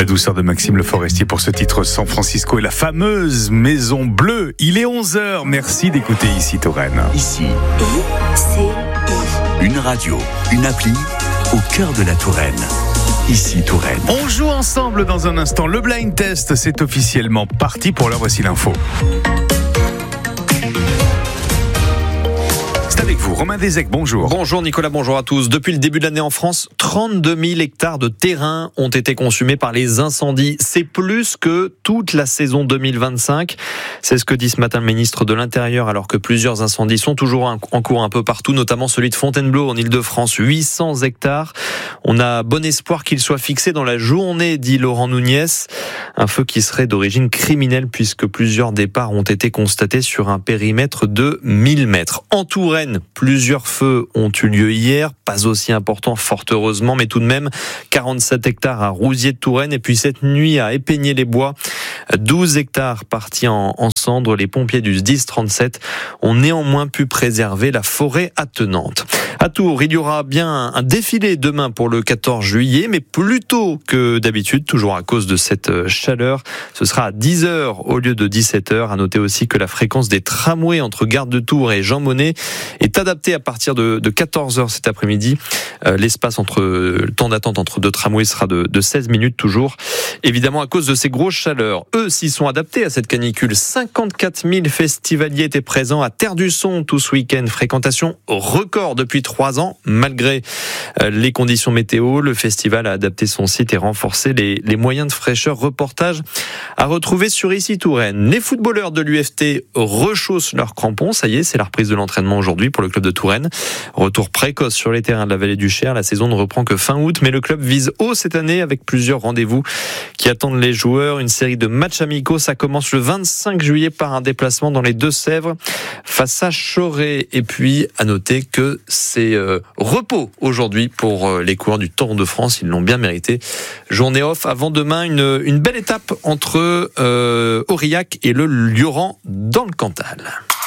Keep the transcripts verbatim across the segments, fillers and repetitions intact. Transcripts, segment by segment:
douceur de Maxime Le Forestier pour ce titre San Francisco et la fameuse Maison Bleue. Il est onze heures, merci d'écouter Ici Touraine. Ici, I-C-I. une radio, une appli au cœur de la Touraine. Ici Touraine. On joue ensemble dans un instant. Le blind test, c'est officiellement parti. Pour l'heure, voici l'info. Avec vous, Romain Desec, bonjour. Bonjour Nicolas, bonjour à tous. Depuis le début de l'année en France, trente-deux mille hectares de terrain ont été consumés par les incendies. C'est plus que toute la saison deux mille vingt-cinq. C'est ce que dit ce matin le ministre de l'Intérieur, alors que plusieurs incendies sont toujours en cours un peu partout, notamment celui de Fontainebleau en Ile-de-France, huit cents hectares. On a bon espoir qu'il soit fixé dans la journée, dit Laurent Nunez. Un feu qui serait d'origine criminelle puisque plusieurs départs ont été constatés sur un périmètre de mille mètres. En Touraine, plusieurs feux ont eu lieu hier, pas aussi important fort heureusement, mais tout de même quarante-sept hectares à Rousiers-de-Touraine et puis cette nuit à Épegné-les-Bois, douze hectares partis en, en cendres. Les pompiers du S D I S trente-sept ont néanmoins pu préserver la forêt attenante. À Tours, il y aura bien un défilé demain pour le quatorze juillet, mais plus tôt que d'habitude, toujours à cause de cette chaleur. Ce sera à dix heures au lieu de dix-sept heures. À noter aussi que la fréquence des tramways entre Gare de Tours et Jean Monnet est adaptée à partir de, de quatorze heures cet après-midi. Euh, l'espace entre, le temps d'attente entre deux tramways sera de, de seize minutes toujours. Évidemment, à cause de ces grosses chaleurs, eux s'y sont adaptés à cette canicule. cinquante-quatre mille festivaliers étaient présents à Terre du Son tout ce week-end. Fréquentation record depuis trois ans. Malgré les conditions météo, le festival a adapté son site et renforcé les, les moyens de fraîcheur. Reportage à retrouver sur Ici Touraine. Les footballeurs de l'U F T rechaussent leurs crampons. Ça y est, c'est la reprise de l'entraînement aujourd'hui pour le club de Touraine. Retour précoce sur les terrains de la vallée du Cher. La saison ne reprend que fin août, mais le club vise haut cette année avec plusieurs rendez-vous qui attendent les joueurs. Une série de matchs amicaux. Ça commence le vingt-cinq juillet par un déplacement dans les Deux-Sèvres face à Choré. Et puis, à noter que c'est euh, repos aujourd'hui pour euh, les coureurs du Tour de France. Ils l'ont bien mérité. Journée off avant demain. Une, une belle étape entre euh, Aurillac et le Lioran dans le Cantal.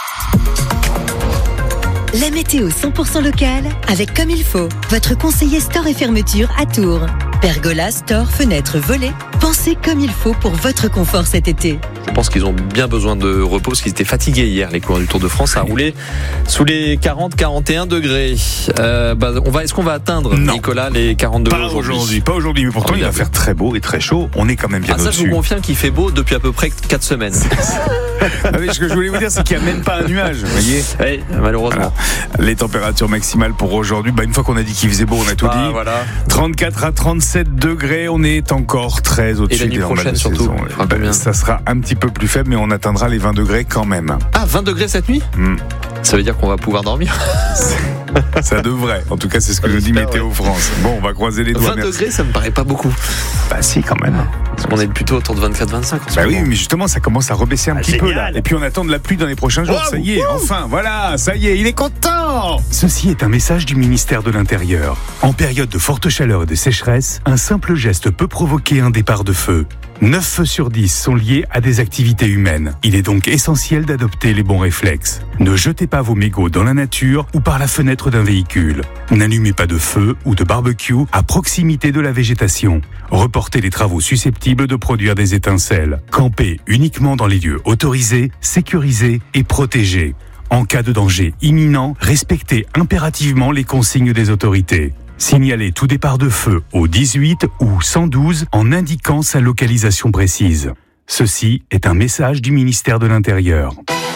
La météo cent pour cent locale avec Comme il faut. Votre conseiller store et fermeture à Tours. Pergola, store, fenêtres, volets. Pensez comme il faut pour votre confort cet été. Je pense qu'ils ont bien besoin de repos parce qu'ils étaient fatigués hier, les coureurs du Tour de France, à rouler sous les quarante à quarante et un degrés. Euh, bah, on va, est-ce qu'on va atteindre, non. Nicolas, les quarante degrés pas aujourd'hui, aujourd'hui Pas aujourd'hui, mais pourtant il va faire très beau et très chaud. On est quand même bien ah, au-dessus. Ça, je vous confirme qu'il fait beau depuis à peu près quatre semaines. Ah oui, ce que je voulais vous dire, c'est qu'il n'y a même pas un nuage, vous voyez. Oui, malheureusement. Voilà. Les températures maximales pour aujourd'hui, bah, une fois qu'on a dit qu'il faisait beau, on a tout bah, dit. Voilà. trente-quatre à trente-sept degrés, on est encore très au-dessus. Et la nuit prochaine surtout. Bah, ça sera un petit peu plus faible, mais on atteindra les vingt degrés quand même. Ah, vingt degrés cette nuit mmh. Ça veut dire qu'on va pouvoir dormir. Ça devrait. En tout cas, c'est ce que nous dit Météo ouais. France. Bon, on va croiser les doigts. vingt merci. degrés, ça me paraît pas beaucoup. Bah si, quand même. Parce qu'on est plutôt autour de vingt-quatre à vingt-cinq. Bah oui, mais justement, ça commence à rebaisser un ah, petit génial. peu là. Et puis on attend de la pluie dans les prochains jours. Wow, ça y est, wow. enfin, voilà, ça y est, il est content. Ceci est un message du ministère de l'Intérieur. En période de forte chaleur et de sécheresse, un simple geste peut provoquer un départ de feu. neuf feux sur dix sont liés à des activités humaines. Il est donc essentiel d'adopter les bons réflexes. Ne jetez pas vos mégots dans la nature ou par la fenêtre d'un véhicule. N'allumez pas de feu ou de barbecue à proximité de la végétation. Reportez les travaux susceptibles de produire des étincelles. Campez uniquement dans les lieux autorisés, sécurisés et protégés. En cas de danger imminent, respectez impérativement les consignes des autorités. Signalez tout départ de feu au dix-huit ou cent douze en indiquant sa localisation précise. Ceci est un message du ministère de l'Intérieur.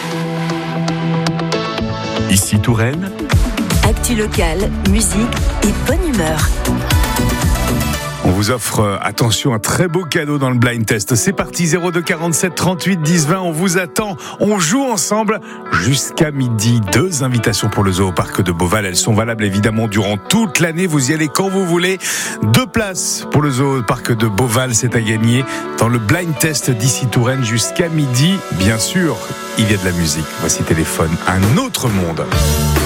Ici Touraine. Actu locale, musique et bonne humeur. On vous offre, attention, un très beau cadeau dans le blind test. C'est parti, zéro deux quarante-sept trente-huit dix vingt. On vous attend. On joue ensemble jusqu'à midi. Deux invitations pour le zoo au parc de Beauval. Elles sont valables évidemment durant toute l'année. Vous y allez quand vous voulez. Deux places pour le zoo au parc de Beauval. C'est à gagner dans le blind test d'Ici Touraine jusqu'à midi. Bien sûr, il y a de la musique. Voici Téléphone, un autre monde.